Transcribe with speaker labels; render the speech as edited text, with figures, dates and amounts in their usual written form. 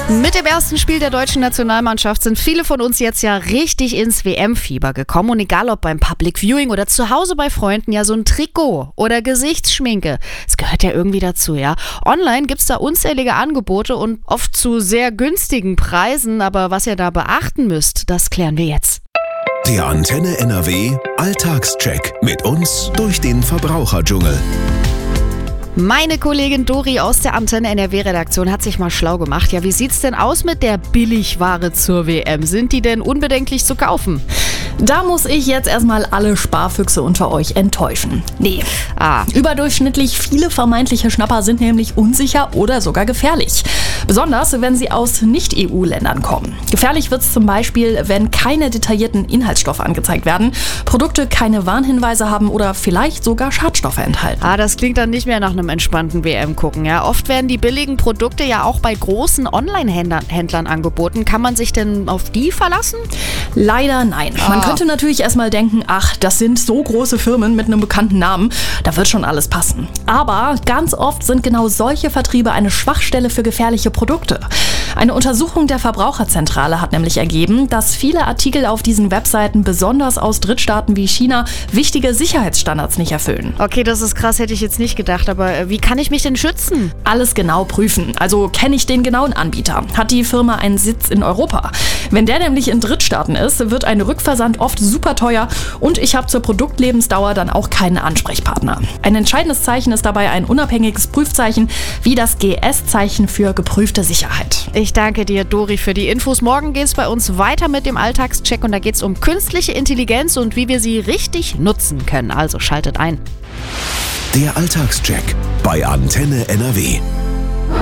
Speaker 1: Mit dem ersten Spiel der deutschen Nationalmannschaft sind viele von uns jetzt ja richtig ins WM-Fieber gekommen. Und egal ob beim Public Viewing oder zu Hause bei Freunden, ja so ein Trikot oder Gesichtsschminke, es gehört ja irgendwie dazu, ja. Online gibt's da unzählige Angebote und oft zu sehr günstigen Preisen. Aber was ihr da beachten müsst, das klären wir jetzt.
Speaker 2: Der Antenne NRW Alltagscheck mit uns durch den Verbraucherdschungel.
Speaker 1: Meine Kollegin Dori aus der Antenne NRW-Redaktion hat sich mal schlau gemacht. Ja, wie sieht's denn aus mit der Billigware zur WM? Sind die denn unbedenklich zu kaufen?
Speaker 3: Da muss ich jetzt erstmal alle Sparfüchse unter euch enttäuschen. Nee, überdurchschnittlich viele vermeintliche Schnapper sind nämlich unsicher oder sogar gefährlich. Besonders, wenn sie aus Nicht-EU-Ländern kommen. Gefährlich wird's zum Beispiel, wenn keine detaillierten Inhaltsstoffe angezeigt werden, Produkte keine Warnhinweise haben oder vielleicht sogar Schadstoffe enthalten.
Speaker 1: Das klingt dann nicht mehr nach einem entspannten WM-Gucken. Ja? Oft werden die billigen Produkte ja auch bei großen Online-Händlern angeboten. Kann man sich denn auf die verlassen?
Speaker 3: Leider nein. Man könnte natürlich erstmal denken, ach, das sind so große Firmen mit einem bekannten Namen, da wird schon alles passen. Aber ganz oft sind genau solche Vertriebe eine Schwachstelle für gefährliche Produkte. Eine Untersuchung der Verbraucherzentrale hat nämlich ergeben, dass viele Artikel auf diesen Webseiten, besonders aus Drittstaaten wie China, wichtige Sicherheitsstandards nicht erfüllen.
Speaker 1: Okay, das ist krass, hätte ich jetzt nicht gedacht, aber wie kann ich mich denn schützen?
Speaker 3: Alles genau prüfen. Also kenne ich den genauen Anbieter? Hat die Firma einen Sitz in Europa? Wenn der nämlich in Drittstaaten ist, wird ein Rückversand oft super teuer und ich habe zur Produktlebensdauer dann auch keinen Ansprechpartner. Ein entscheidendes Zeichen ist dabei ein unabhängiges Prüfzeichen wie das GS-Zeichen für geprüfte Sicherheit.
Speaker 1: Ich danke dir, Dori, für die Infos. Morgen geht es bei uns weiter mit dem Alltagscheck und da geht es um künstliche Intelligenz und wie wir sie richtig nutzen können. Also schaltet ein.
Speaker 2: Der Alltagscheck bei Antenne NRW.